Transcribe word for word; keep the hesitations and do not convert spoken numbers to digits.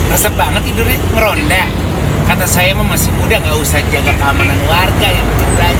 resep banget tidurnya, ngeronda. Kata saya mah masih muda, nggak usah jaga keamanan warga, yang penting belajar.